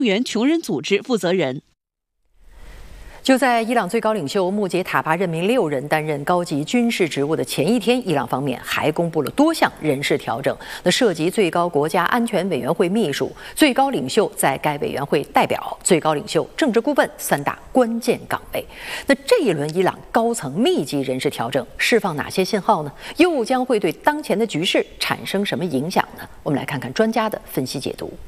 援穷人组织负责人。 就在伊朗最高领袖穆杰塔巴任命6人担任高级军事职务的前一天，伊朗方面还公布了多项人事调整，涉及最高国家安全委员会秘书、最高领袖在该委员会代表、最高领袖政治顾问3大关键岗位。这一轮伊朗高层密集人事调整释放哪些信号呢？又将会对当前的局势产生什么影响呢？我们来看看专家的分析解读。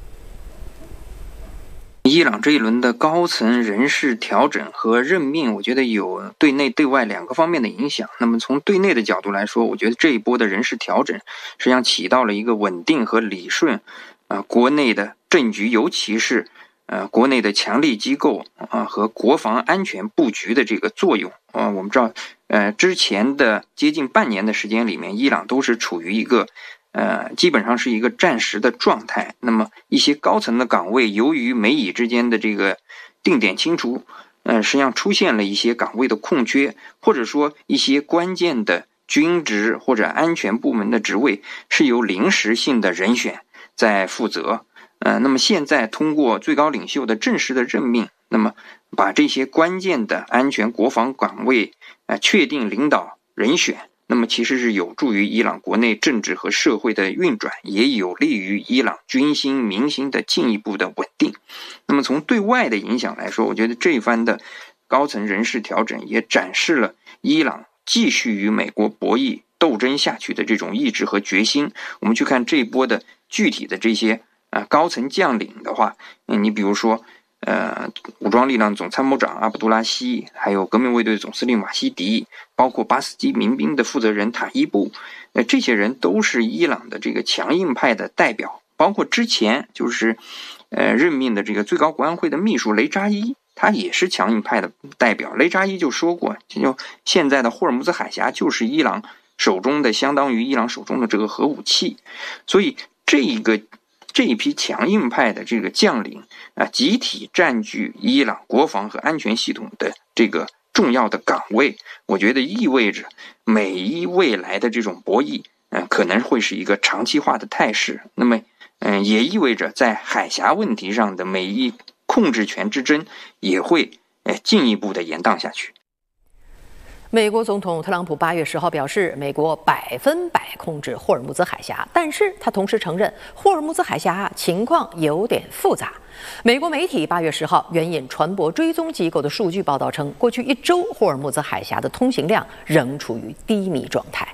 伊朗这一轮的高层人事调整和任命，我觉得有对内对外2个方面的影响。那么从对内的角度来说，我觉得这一波的人事调整实际上起到了一个稳定和理顺国内的政局，尤其是国内的强力机构和国防安全布局的这个作用。我们知道之前的接近半年的时间里面，伊朗都是处于一个基本上是一个战时的状态。那么一些高层的岗位，由于美以之间的这个定点清除，实际上出现了一些岗位的空缺，或者说一些关键的军职或者安全部门的职位是由临时性的人选在负责。那么现在通过最高领袖的正式的任命，那么把这些关键的安全国防岗位确定领导人选，那么其实是有助于伊朗国内政治和社会的运转，也有利于伊朗军心民心的进一步的稳定。那么从对外的影响来说，我觉得这一番的高层人事调整也展示了伊朗继续与美国博弈斗争下去的这种意志和决心。我们去看这一波的具体的这些高层将领的话，你比如说武装力量总参谋长阿卜杜拉希，还有革命卫队总司令瓦希迪，包括巴斯基民兵的负责人塔伊布，这些人都是伊朗的这个强硬派的代表。包括之前就是任命的这个最高国安会的秘书雷扎伊，他也是强硬派的代表。雷扎伊就说过，就现在的霍尔木兹海峡就是伊朗手中的相当于伊朗手中的这个核武器。所以这一批强硬派的这个将领集体占据伊朗国防和安全系统的这个重要的岗位，我觉得意味着美伊未来的这种博弈可能会是一个长期化的态势。那么也意味着在海峡问题上的美伊控制权之争也会进一步的延宕下去。 美国总统特朗普8月10号表示，美国100%控制霍尔木兹海峡，但是他同时承认霍尔木兹海峡情况有点复杂。美国媒体8月10号援引船舶追踪机构的数据报道称，过去1周霍尔木兹海峡的通行量仍处于低迷状态。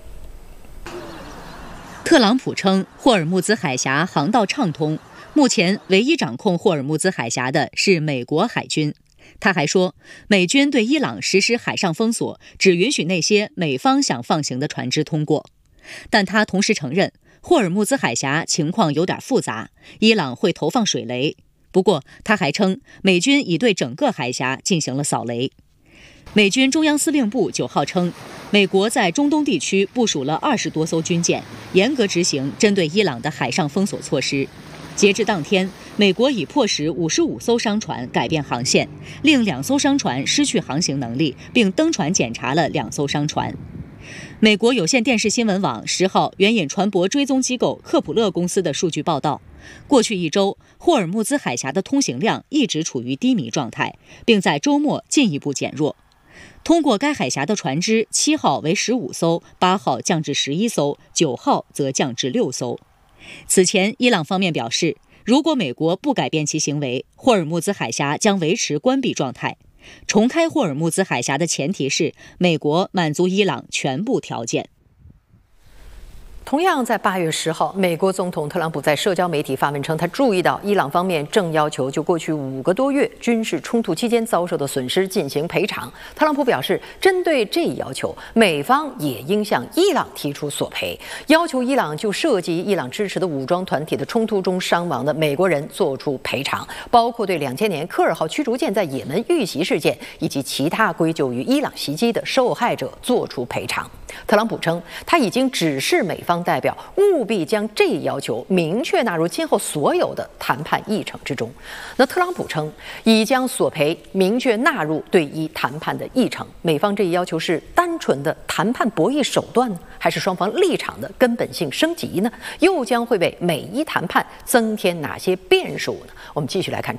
特朗普称，霍尔木兹海峡航道畅通，目前唯一掌控霍尔木兹海峡的是美国海军。他还说，美军对伊朗实施海上封锁，只允许那些美方想放行的船只通过。但他同时承认，霍尔木兹海峡情况有点复杂，伊朗会投放水雷。不过，他还称，美军已对整个海峡进行了扫雷。美军中央司令部9号称，美国在中东地区部署了20多艘军舰，严格执行针对伊朗的海上封锁措施。截至当天，美国已迫使55艘商船改变航线，令2艘商船失去航行能力，并登船检查了2艘商船。美国有线电视新闻网10号援引船舶追踪机构科普勒公司的数据报道，过去1周，霍尔木兹海峡的通行量一直处于低迷状态，并在周末进一步减弱。通过该海峡的船只7号为15艘，8号降至11艘，9号则降至6艘。此前，伊朗方面表示，如果美国不改变其行为，霍尔木兹海峡将维持关闭状态。重开霍尔木兹海峡的前提是美国满足伊朗全部条件。 同样在8月10号，美国总统特朗普在社交媒体发文称，他注意到伊朗方面正要求就过去5个多月军事冲突期间遭受的损失进行赔偿。特朗普表示，针对这一要求，美方也应向伊朗提出索赔，要求伊朗就涉及伊朗支持的武装团体的冲突中伤亡的美国人做出赔偿，包括对2000年科尔号驱逐舰在也门遇袭事件以及其他归咎于伊朗袭击的受害者做出赔偿。特朗普称，他已经指示美方代表务必将这一要求明确纳入今后所有的谈判议程之中。那特朗普称，已将索赔明确纳入对伊谈判的议程。美方这一要求是单纯的谈判博弈手段呢，还是双方立场的根本性升级呢？又将会为美伊谈判增添哪些变数呢？我们继续来看